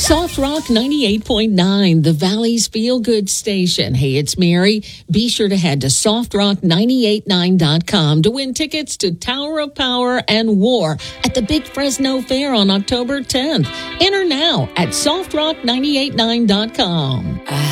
Soft Rock 98.9, the Valley's Feel Good station. Hey, it's Mary. Be sure to head to softrock989.com to win tickets to Tower of Power and War at the Big Fresno Fair on October 10th. Enter now at softrock989.com.